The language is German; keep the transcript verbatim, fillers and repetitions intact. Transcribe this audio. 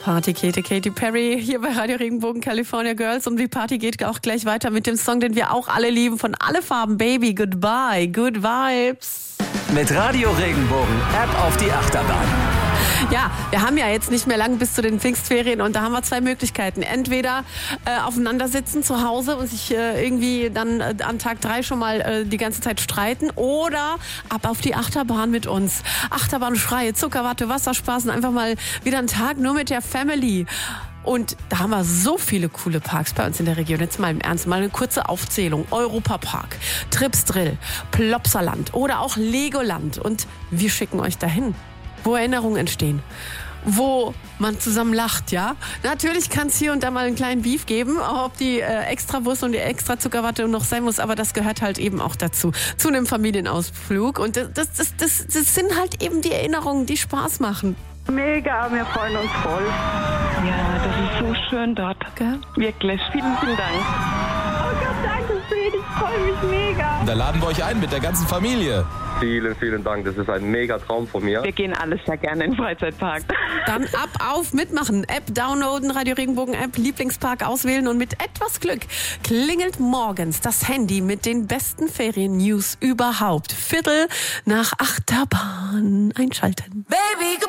Partykete Katy Perry hier bei Radio Regenbogen California Girls und die Party geht auch gleich weiter mit dem Song, den wir auch alle lieben, von Alle Farben, Baby, Goodbye, Good Vibes. Mit Radio Regenbogen, App auf die Achterbahn. Ja, wir haben ja jetzt nicht mehr lang bis zu den Pfingstferien und da haben wir zwei Möglichkeiten. Entweder äh, aufeinander sitzen zu Hause und sich äh, irgendwie dann äh, an Tag drei schon mal äh, die ganze Zeit streiten oder ab auf die Achterbahn mit uns. Achterbahnfreie, Zuckerwatte, Wasserspaß und einfach mal wieder einen Tag nur mit der Family. Und da haben wir so viele coole Parks bei uns in der Region. Jetzt mal im Ernst, mal eine kurze Aufzählung. Europapark, Tripsdrill, Plopsaland oder auch Legoland. Und wir schicken euch dahin, wo Erinnerungen entstehen, wo man zusammen lacht, ja. Natürlich kann es hier und da mal einen kleinen Beef geben, ob die äh, Extrawurst und die extra Zuckerwatte noch sein muss, aber das gehört halt eben auch dazu, zu einem Familienausflug. Und das, das, das, das, das sind halt eben die Erinnerungen, die Spaß machen. Mega, wir freuen uns voll. Ja, das ist so schön dort. Gell? Wirklich, vielen, vielen Dank. Oh Gott, danke schön, ich freue mich mega. Da laden wir euch ein mit der ganzen Familie. Vielen, vielen Dank. Das ist ein mega Traum von mir. Wir gehen alles sehr gerne in den Freizeitpark. Dann ab auf mitmachen. App downloaden, Radio Regenbogen App, Lieblingspark auswählen und mit etwas Glück klingelt morgens das Handy mit den besten Ferien-News überhaupt. Viertel nach Achterbahn einschalten. Baby,